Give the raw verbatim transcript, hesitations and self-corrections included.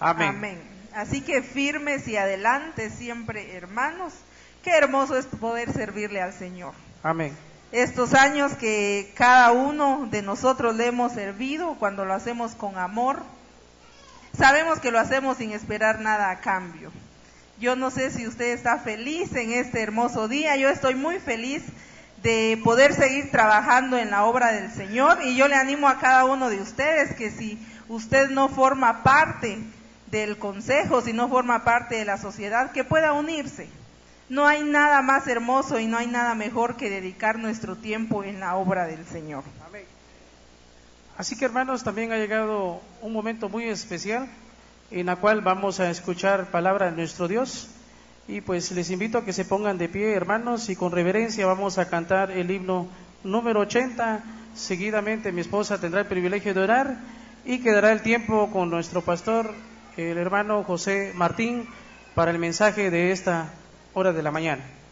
Amén. Amén. Así que firmes y adelante siempre, hermanos. Qué hermoso es poder servirle al Señor. Amén. Estos años que cada uno de nosotros le hemos servido, cuando lo hacemos con amor, sabemos que lo hacemos sin esperar nada a cambio. Yo no sé si usted está feliz en este hermoso día, yo estoy muy feliz de poder seguir trabajando en la obra del Señor, y yo le animo a cada uno de ustedes que si usted no forma parte del consejo, si no forma parte de la sociedad, que pueda unirse. No hay nada más hermoso y no hay nada mejor que dedicar nuestro tiempo en la obra del Señor. Amén. Así que, hermanos, también ha llegado un momento muy especial en la cual vamos a escuchar palabra de nuestro Dios, y pues les invito a que se pongan de pie, hermanos, y con reverencia vamos a cantar el himno número ochenta. Seguidamente mi esposa tendrá el privilegio de orar y quedará el tiempo con nuestro pastor, el hermano José Martín, para el mensaje de esta hora de la mañana.